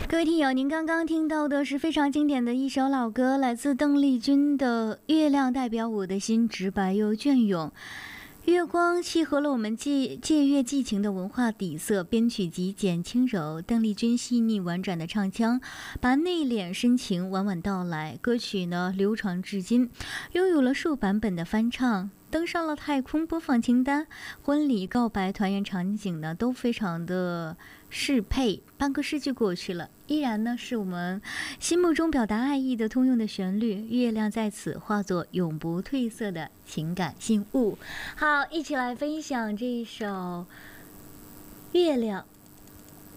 各位听友，您刚刚听到的是非常经典的一首老歌，来自邓丽君的《月亮代表我的心》，直白又隽永。月光契合了我们借月寄情的文化底色，编曲极简轻柔，邓丽君细腻婉转的唱腔，把内敛深情娓娓道来。歌曲呢流传至今，拥有了数版本的翻唱，登上了太空播放清单，婚礼、告白、团圆场景呢都非常的适配。半个世纪过去了，依然呢是我们心目中表达爱意的通用的旋律。月亮在此化作永不褪色的情感信物。好，一起来分享这一首《月亮